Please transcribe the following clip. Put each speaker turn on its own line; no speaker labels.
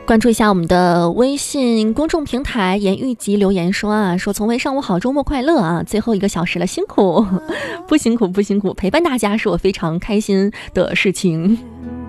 关注一下我们的微信公众平台言玉吉留言说从为上午好，周末快乐啊！最后1个小时了，辛苦不辛苦，陪伴大家是我非常开心的事情。